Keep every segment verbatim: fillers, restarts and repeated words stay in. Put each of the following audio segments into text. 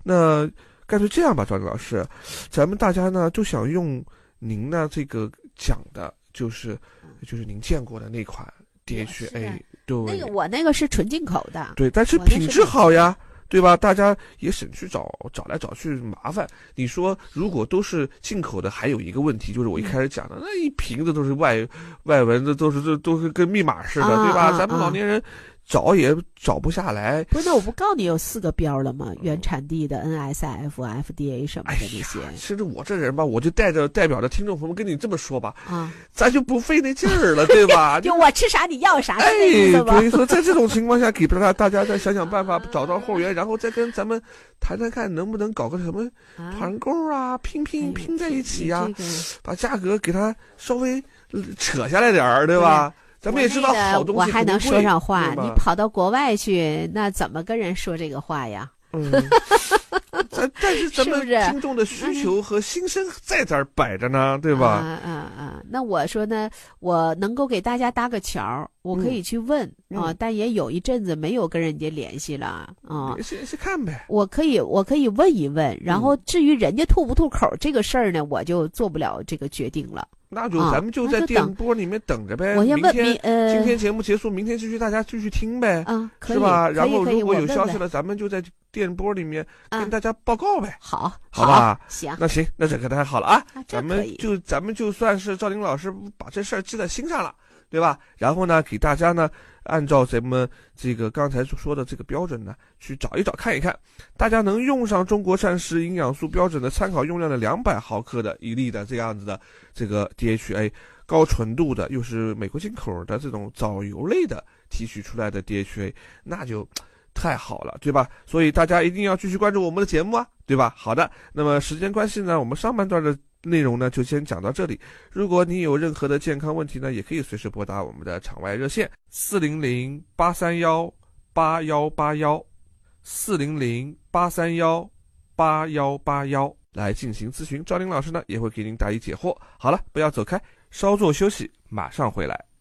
那干脆这样吧，赵林老师，咱们大家呢就想用您呢这个讲的，就是就是您见过的那款 D H A， 对， 那个我那个是纯进口的， 对，但是品质好呀。对吧？大家也省去找找来找去麻烦。你说如果都是进口的，还有一个问题就是我一开始讲的，那一瓶子都是外外文的，都是都都是跟密码似的，啊、对吧？啊、咱们老年人找也找不下来。 不是，那我不告诉你有四个标了吗？原产地的 N S F、F D A 什么的那些。 哎、其实我这人吧，我就带着代表着听众朋友们跟你这么说吧， 啊， 咱就不费那劲儿了，对吧？ 就我吃啥你要啥， 哎， 所以说在这种情况下，给大家大家再想想办法，找到货源，然后再跟咱们谈谈看能不能搞个什么团购啊，拼拼拼在一起呀、啊， 这个、 把价格给它稍微扯下来点儿，对吧？咱们也知道好东西， 我还能说上话。 你跑到国外去，那怎么跟人说这个话呀？ 嗯，但但是咱们听众的需求和心声在这儿摆着呢，对吧？ 啊啊啊！那我说呢，我能够给大家搭个桥，我可以去问、嗯、啊，但也有一阵子没有跟人家联系了啊。 先先看呗。 我可以，我可以问一问，然后至于人家吐不吐口这个事儿呢，我就做不了这个决定了。 那就咱们就在电波里面等着呗。 我先问明呃， 今天节目结束，明天继续大家继续听呗， 啊，可以是吧？然后如果有问消息了，咱们就在电波里面跟大家报告呗。 好， 好吧， 行， 那行，那这个太好了啊！ 啊咱们就咱们就算是赵林老师把这事儿记在心上了，对吧？然后呢，给大家呢，按照咱们这个刚才所说的这个标准呢，去找一找看一看，大家能用上中国膳食营养素标准的参考用量的两百毫克的一粒的这样子的这个 D H A。高纯度的，又是美国进口的这种藻油类的提取出来的 D H A， 那就太好了，对吧？所以大家一定要继续关注我们的节目啊，对吧？好的，那么时间关系呢，我们上半段的内容呢就先讲到这里。如果你有任何的健康问题呢，也可以随时拨打我们的场外热线四零零八三幺八幺八幺四零零八三幺八幺八幺来进行咨询。赵林老师呢也会给您答疑解惑。好了，不要走开。稍作休息，马上回来。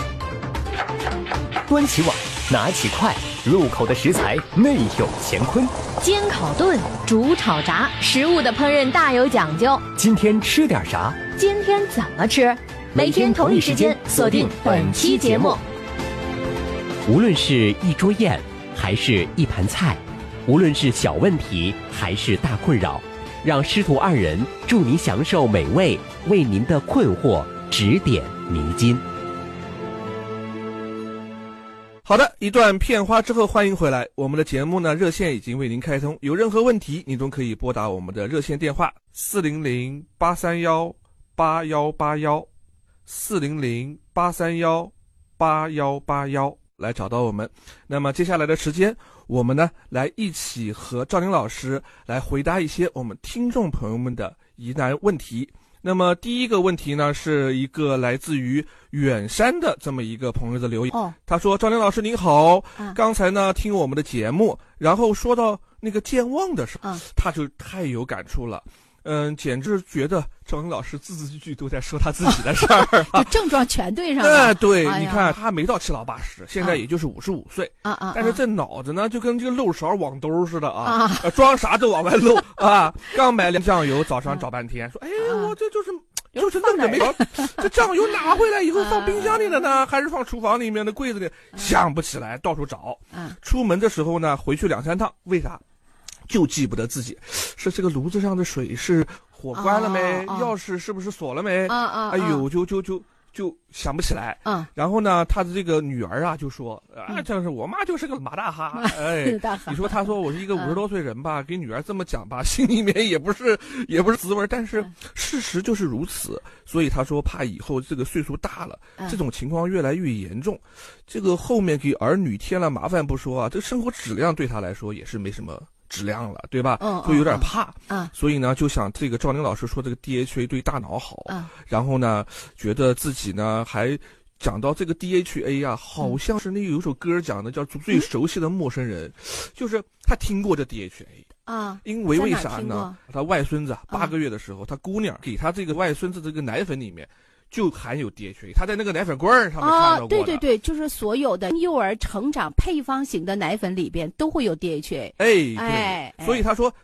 端起碗，拿起筷，入口的食材内有乾坤。 煎烤炖、煮炒炸，食物的烹饪大有讲究。 今天吃点啥？ 今天怎么吃？每天同一时间锁定本期节目。 无论是一桌宴，还是一盘菜，无论是小问题，还是大困扰，让师徒二人助您享受美味，为您的困惑指点迷津。 好的，一段片花之后，欢迎回来。我们的节目呢，热线已经为您开通，有任何问题，您都可以拨打我们的热线电话四零零八三幺八幺八幺四零零八三幺八幺八幺来找到我们。那么接下来的时间，我们呢来一起和赵林老师来回答一些我们听众朋友们的疑难问题。那么第一个问题呢，是一个来自于远山的这么一个朋友的留言。 哦， 他说：“赵林老师您好， 啊、 刚才呢听我们的节目，然后说到那个健忘的时候， 啊、 他就太有感触了。嗯，简直觉得赵林老师字字句句都在说他自己的事儿、啊， 就症状全对上了。 哎，对， 哎、 你看他没到七老八十，现在也就是五十五岁啊啊， 但是这脑子呢就跟这个漏勺网兜似的啊， 啊装啥都往外漏啊。刚买了酱油，早上找半天，说哎，我这就是。”就是愣着没搞，这酱油拿回来以后放冰箱里了呢，还是放厨房里面的柜子里？想不起来，到处找。出门的时候呢，回去两三趟，为啥？就记不得自己是这个炉子上的水是火关了没，钥匙是不是锁了没？哎呦，就就就就想不起来。 嗯， 然后呢，他的这个女儿啊，就说啊，这是我妈就是个马大哈。哎，你说他说我是一个五十多岁人吧，给女儿这么讲吧，心里面也不是也不是滋味，但是事实就是如此。所以他说怕以后这个岁数大了，这种情况越来越严重，这个后面给儿女添了麻烦不说啊，这生活质量对他来说也是没什么质量了，对吧？ 嗯， 会有点怕。 嗯， 所以呢，就想这个赵宁老师说这个 D H A 对大脑好。 嗯， 然后呢，觉得自己呢还讲到这个 D H A 啊，好像是那个有首歌讲的叫做最熟悉的陌生人，嗯、就是他听过这 D H A。 啊， 因为为啥呢？他外孙子八个月的时候，他姑娘给他这个外孙子这个奶粉里面就含有 D H A， 他在那个奶粉罐上面看到过的。 啊，对对对，就是所有的幼儿成长配方型的奶粉里边都会有 D H A。 哎， 哎， 对，所以他说